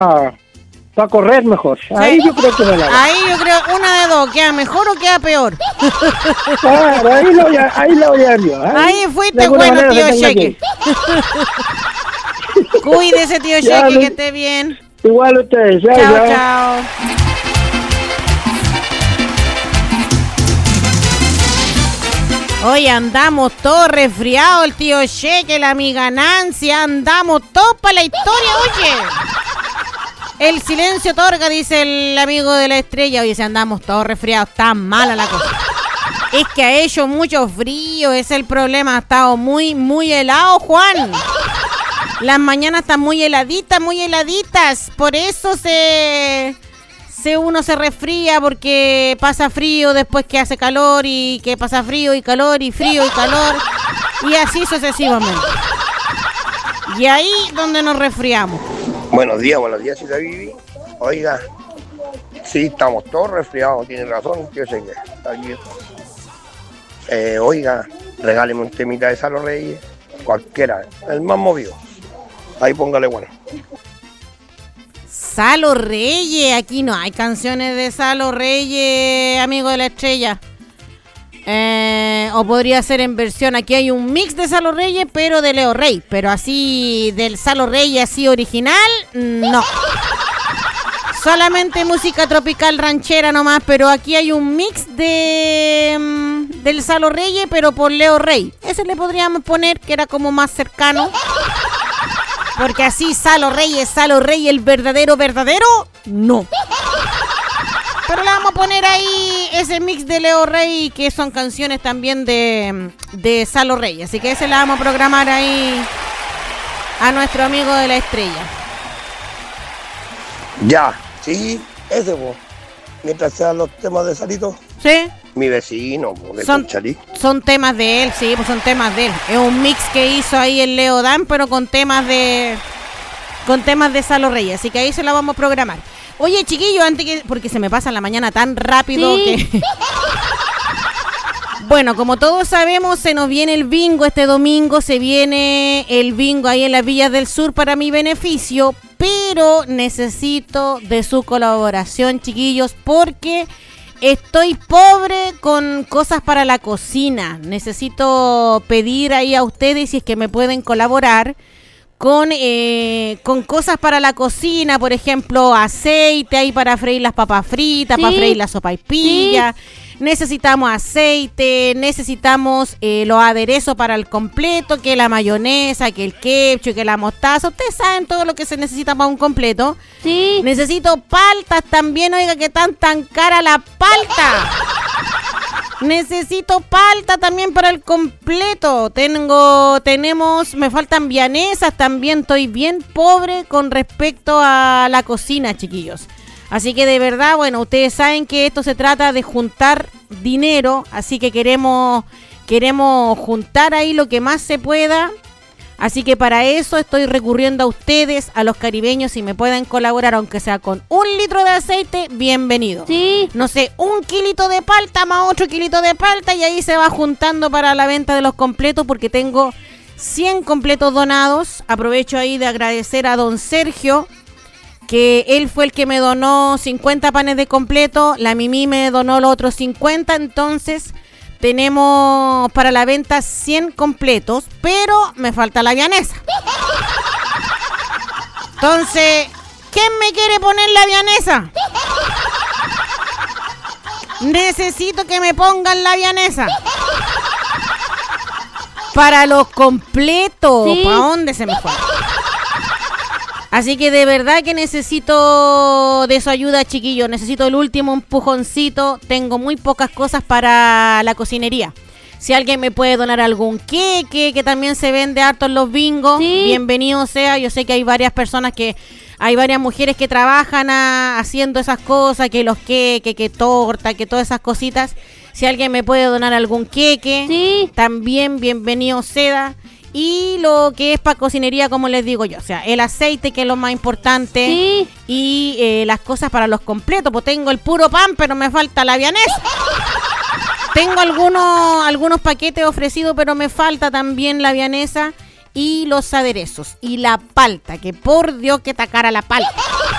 para correr mejor. Sí. Ahí yo creo que me la hago. Ahí yo creo una de dos, ¿queda mejor o queda peor? Claro, ahí lo voy a ver yo. Ahí fuiste de alguna bueno, manera tío se tenga Cheque. Cuídese, tío Ya, Cheque, que esté bien. Igual ustedes. Chao, ya. chao. Hoy andamos todos resfriados, el tío Cheque, la amiga Nancy, andamos todos para la historia, oye. El silencio otorga, dice el amigo de la estrella. Oye, si andamos todos resfriados, está mala la cosa. Es que ha hecho mucho frío, ese es el problema, ha estado muy, muy helado, Juan. Las mañanas están muy heladitas, por eso uno se resfría, porque pasa frío después que hace calor y que pasa frío y calor y frío y calor y así sucesivamente. Y ahí donde nos resfriamos. Buenos días, Cita Vivi. Oiga, sí, estamos todos resfriados, tiene razón, yo sé que está aquí. Oiga, regáleme un temita de Salo Reyes, cualquiera, el más movido. Ahí póngale bueno. Salo Reyes, aquí no hay canciones de Salo Reyes, amigo de la estrella. O podría ser en versión, aquí hay un mix de Salo Reyes, pero de Leo Rey. Pero así, del Salo Reyes así original, no. Solamente música tropical ranchera nomás, pero aquí hay un mix del Salo Reyes, pero por Leo Rey. Ese le podríamos poner, que era como más cercano. Porque así Salo Reyes, el verdadero, no. Pero le vamos a poner ahí ese mix de Leo Rey, que son canciones también de Salo Reyes. Así que ese le vamos a programar ahí a nuestro amigo de la estrella. Ya, sí, ese vos. Mientras sean los temas de Salito. ¿Sí? Mi vecino, porque son temas de él, sí, pues son temas de él. Es un mix que hizo ahí el Leo Dan, pero con temas de Salo Reyes. Así que ahí se la vamos a programar. Oye, chiquillo, porque se me pasa la mañana tan rápido, ¿sí? Que... Bueno, como todos sabemos, se nos viene el bingo este domingo. Se viene el bingo ahí en las Villas del Sur para mi beneficio. Pero necesito de su colaboración, chiquillos, porque... estoy pobre con cosas para la cocina. Necesito pedir ahí a ustedes si es que me pueden colaborar con cosas para la cocina. Por ejemplo, aceite ahí para freír las papas fritas, ¿sí? Para freír la sopaipilla. Sí. Necesitamos aceite, necesitamos los aderezos para el completo, que la mayonesa, que el ketchup, que la mostaza. Ustedes saben todo lo que se necesita para un completo. Sí. Necesito paltas también, oiga, que tan cara la palta. Necesito palta también para el completo. Me faltan vianesas también. Estoy bien pobre con respecto a la cocina, chiquillos. Así que de verdad, bueno, ustedes saben que esto se trata de juntar dinero, así que queremos juntar ahí lo que más se pueda. Así que para eso estoy recurriendo a ustedes, a los caribeños, si me pueden colaborar, aunque sea con 1 litro de aceite, bienvenido. Sí. No sé, 1 kilito de palta más 8 kilitos de palta y ahí se va juntando para la venta de los completos, porque tengo 100 completos donados. Aprovecho ahí de agradecer a don Sergio, que él fue el que me donó 50 panes de completo, la Mimi me donó los otros 50, entonces tenemos para la venta 100 completos, pero me falta la vianesa. Entonces, ¿quién me quiere poner la vianesa? Necesito que me pongan la vianesa. Para los completos. ¿Sí? ¿Para dónde se me fue? Así que de verdad que necesito de su ayuda, chiquillos. Necesito el último empujoncito. Tengo muy pocas cosas para la cocinería. Si alguien me puede donar algún queque, que también se vende harto en los bingos, ¿sí? Bienvenido sea. Yo sé que hay varias personas hay varias mujeres que trabajan haciendo esas cosas, que los queques, que torta, que todas esas cositas. Si alguien me puede donar algún queque, ¿sí? También bienvenido sea. Y lo que es para cocinería, como les digo yo, o sea, el aceite, que es lo más importante, ¿sí? Y las cosas para los completos. Pues tengo el puro pan, pero me falta la vianesa. Tengo algunos paquetes ofrecidos, pero me falta también la vianesa. y los aderezos y la palta, que por Dios que tacara la palta.